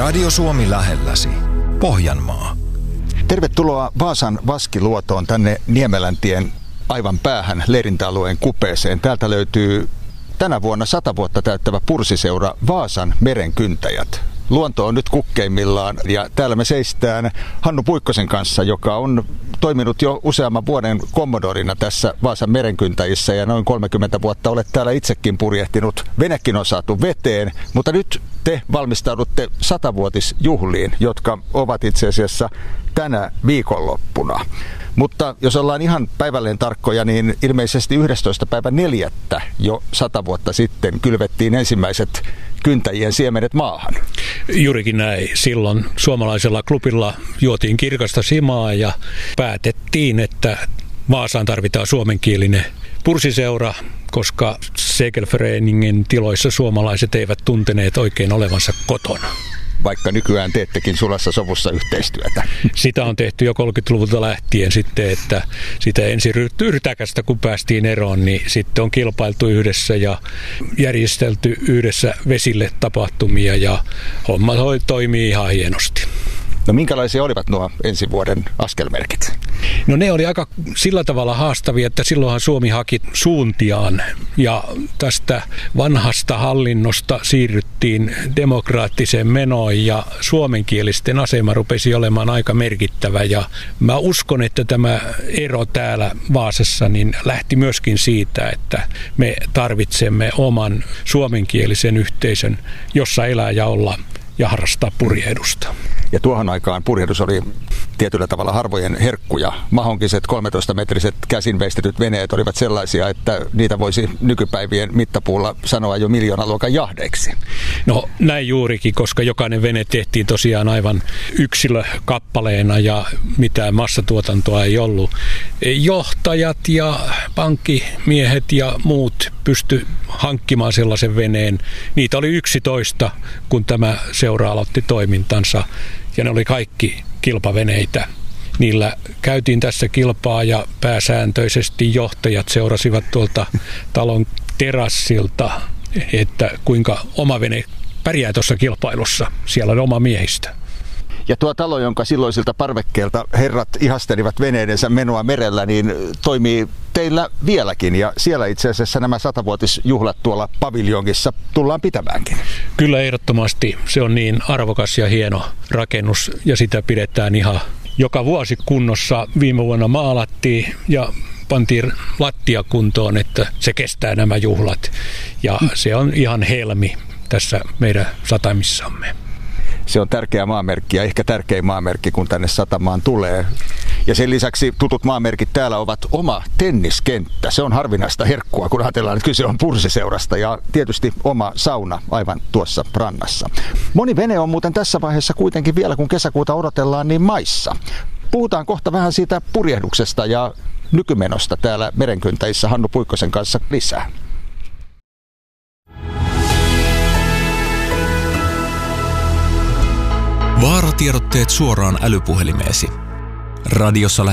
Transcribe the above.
Radio Suomi lähelläsi. Pohjanmaa. Tervetuloa Vaasan Vaskiluotoon tänne Niemeläntien aivan päähän leirintäalueen kupeeseen. Täältä löytyy tänä vuonna 100 vuotta täyttävä pursiseura Vaasan merenkyntäjät. Luonto on nyt kukkeimmillaan ja täällä me seistään Hannu Puikkosen kanssa, joka on toiminut jo useamman vuoden kommodorina tässä Vaasan merenkyntäjissä ja noin 30 vuotta olet täällä itsekin purjehtinut. Venekin on saatu veteen, mutta nyt te valmistaudutte 100-vuotisjuhliin, jotka ovat itse asiassa tänä viikonloppuna. Mutta jos ollaan ihan päivälleen tarkkoja, niin ilmeisesti 11.4. jo 100 vuotta sitten kylvettiin ensimmäiset kyntäjien siemenet maahan. Juurikin näin. Silloin suomalaisella klubilla juotiin kirkasta simaa ja päätettiin, että Vaasaan tarvitaan suomenkielinen pursiseura, koska Segelföreningen tiloissa suomalaiset eivät tunteneet oikein olevansa kotona. Vaikka nykyään teettekin sulassa sovussa yhteistyötä. Sitä on tehty jo 30-luvulta lähtien sitten, että sitä ensin yrtäkästä kun päästiin eroon, niin sitten on kilpailtu yhdessä ja järjestelty yhdessä vesille tapahtumia ja homma toimii ihan hienosti. No minkälaisia olivat nuo ensi vuoden askelmerkit? No ne oli aika sillä tavalla haastavia, että silloinhan Suomi haki suuntiaan ja tästä vanhasta hallinnosta siirryttiin demokraattiseen menoon ja suomenkielisten asema rupesi olemaan aika merkittävä ja mä uskon, että tämä ero täällä Vaasassa niin lähti myöskin siitä, että me tarvitsemme oman suomenkielisen yhteisön, jossa elää ja olla ja harrastaa purjehdusta. Ja tuohon aikaan purjehdus oli tietyllä tavalla harvojen herkkuja. Mahonkiset 13-metriset käsinveistetyt veneet olivat sellaisia, että niitä voisi nykypäivien mittapuulla sanoa jo miljoonaluokan jahdeiksi. No näin juurikin, koska jokainen vene tehtiin tosiaan aivan yksilökappaleena ja mitään massatuotantoa ei ollut. Johtajat ja pankkimiehet ja muut pysty hankkimaan sellaisen veneen. Niitä oli 11, kun tämä seura aloitti toimintansa. Ja ne oli kaikki kilpaveneitä. Niillä käytiin tässä kilpaa ja pääsääntöisesti johtajat seurasivat tuolta talon terassilta, että kuinka oma vene pärjää tuossa kilpailussa. Siellä on oma miehistä. Ja tuo talo, jonka silloisilta parvekkeelta herrat ihastelivat veneidensä menoa merellä, niin toimii teillä vieläkin. Ja siellä itse asiassa nämä 100-vuotisjuhlat tuolla paviljongissa tullaan pitämäänkin. Kyllä ehdottomasti. Se on niin arvokas ja hieno rakennus ja sitä pidetään ihan joka vuosi kunnossa. Viime vuonna maalattiin ja pantiin lattia kuntoon, että se kestää nämä juhlat. Ja se on ihan helmi tässä meidän satamissamme. Se on tärkeä maamerkki ja ehkä tärkein maamerkki, kun tänne satamaan tulee. Ja sen lisäksi tutut maamerkit täällä ovat oma tenniskenttä. Se on harvinaista herkkua, kun ajatellaan, että kyse on pursiseurasta ja tietysti oma sauna aivan tuossa rannassa. Moni vene on muuten tässä vaiheessa kuitenkin vielä, kun kesäkuuta odotellaan, niin maissa. Puhutaan kohta vähän siitä purjehduksesta ja nykymenosta täällä merenkyntäjissä Hannu Puikkosen kanssa lisää. Vaaratiedotteet suoraan älypuhelimeesi. Radiossa